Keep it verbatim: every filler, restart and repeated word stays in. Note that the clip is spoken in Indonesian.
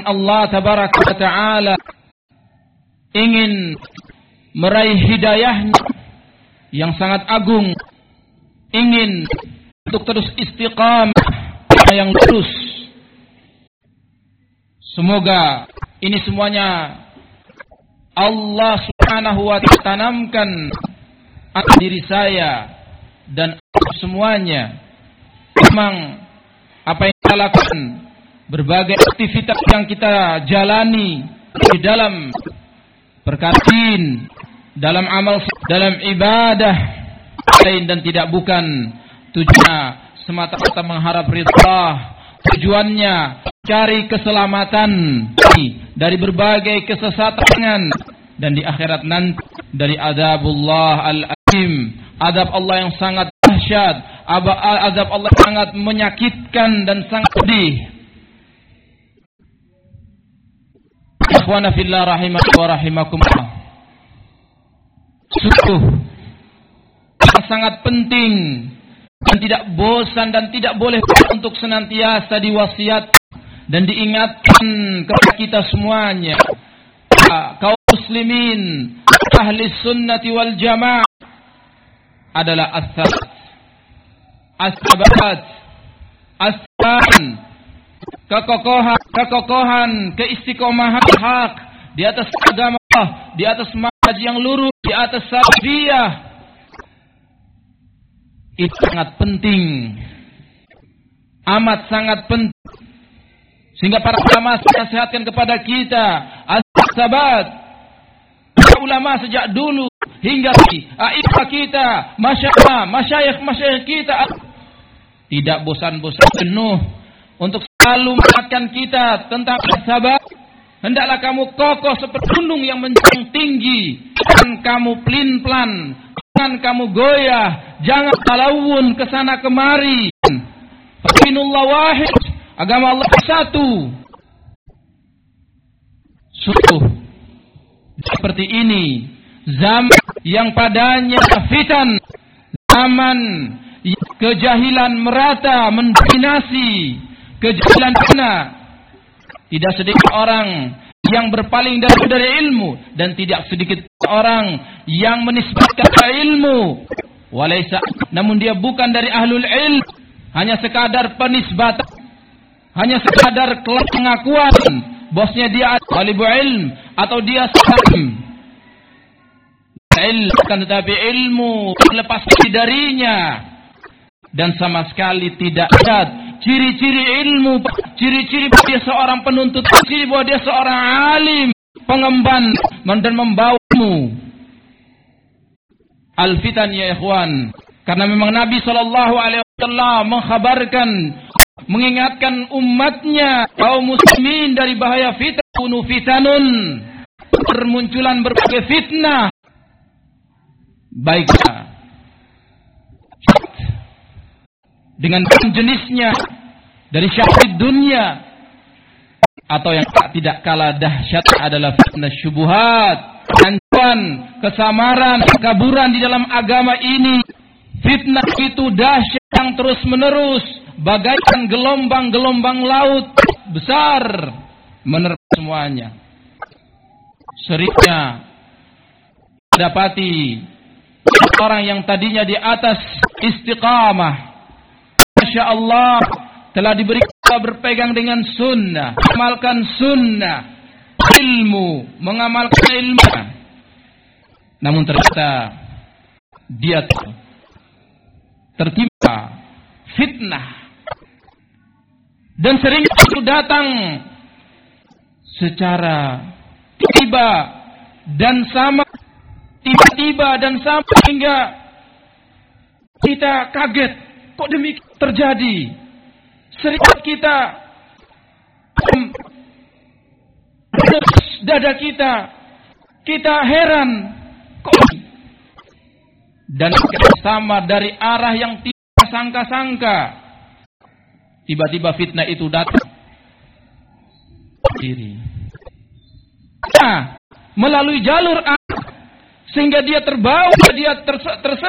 Allah tabaraka wa ta'ala ingin meraih hidayahnya yang sangat agung, ingin untuk terus istiqamah yang lurus. Semoga ini semuanya Allah subhanahu wa ta'ala tanamkan atas diri saya dan semuanya. Memang apa yang kita lakukan, berbagai aktivitas yang kita jalani di dalam perkara din, dalam amal, dalam ibadah lain dan tidak bukan tujuannya semata-mata mengharap ridha, tujuannya cari keselamatan dari berbagai kesesatan dan di akhirat nanti dari azabullah al-alim, azab Allah yang sangat dahsyat, azab Allah yang sangat menyakitkan dan sangat pedih. Ikhwana fillah rahimani wa rahimakumullah. Sungguh sangat penting dan tidak bosan dan tidak boleh untuk senantiasa diwasiat dan diingatkan kepada kita semuanya, kaum muslimin ahli sunnati wal jamaah, adalah as-sabat, as-sabat, as-saban, kekokohan, kekokohan, keistiqomahan hak di atas agama Allah, di atas manhaj yang lurus, di atas salafiyah. Itu sangat penting, amat sangat penting, sehingga para ulama nasihatkan kepada kita as-sabat. Ulama sejak dulu hingga a'immah kita, masyayikh, masyayikh, masyayikh kita tidak bosan-bosan penuh untuk selalu mengingatkan kita tentang as-sabat. Hendaklah kamu kokoh seperti gunung yang menjulang tinggi, jangan kamu pelin-pelan, jangan kamu goyah, jangan talawun kesana kemari. Dinullah wahid, agama Allah satu. Sungguh seperti ini zaman yang padanya fitan, zaman kejahilan merata mendominasi, kejahilan mana? Tidak sedikit orang yang berpaling dari, dari ilmu dan tidak sedikit orang yang menisbatkan ilmu walaysa, namun dia bukan dari ahlul ilm, hanya sekadar penisbatan, hanya sekadar pengakuan bosnya dia talibul ilm atau dia salim ilmu, kan tetapi ilmu lepas darinya dan sama sekali tidak ada ciri-ciri ilmu, ciri-ciri bahwa dia seorang penuntut, ciri bahwa dia seorang alim, pengemban dan membawamu al-fitan ya ikhwan. Karena memang Nabi sallallahu alaihi wasallam mengkhabarkan, mengingatkan umatnya kaum muslimin dari bahaya fitnah, kunu fitanun, bermunculan berbagai fitnah, baiklah dengan jenisnya dari syahid dunia atau yang tidak kalah dahsyat adalah fitnah syubuhat, ancaman, kesamaran, kekaburan di dalam agama ini. Fitnah itu dahsyat yang terus menerus bagaikan gelombang-gelombang laut besar menerpa semuanya. Seringnya dapati orang yang tadinya di atas istiqamah, Masya Allah, telah diberi kita berpegang dengan sunnah, mengamalkan sunnah, ilmu, mengamalkan ilmu, namun ternyata dia tertimpa fitnah, dan sering itu datang secara tiba dan sama, tiba-tiba dan sama hingga kita kaget, kok demikian terjadi. Sering kita dada kita, kita heran kok, dan kita sama dari arah yang tidak sangka-sangka, tiba-tiba fitnah itu datang diri. Nah, melalui jalur arah, sehingga dia terbawa, dia tersesat